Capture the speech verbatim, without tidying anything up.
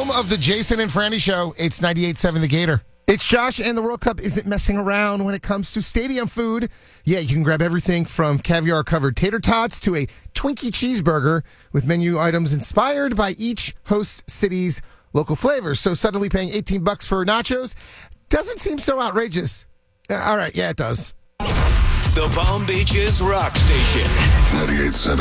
home of the Jason and Franny Show. It's ninety-eight point seven The Gator. It's Josh, and the World Cup isn't messing around when it comes to stadium food. Yeah, you can grab everything from caviar-covered tater tots to a Twinkie cheeseburger with menu items inspired by each host city's local flavors. So suddenly paying eighteen bucks for nachos doesn't seem so outrageous. Uh, all right, yeah, it does. The Palm Beaches Rock Station. ninety-eight point seven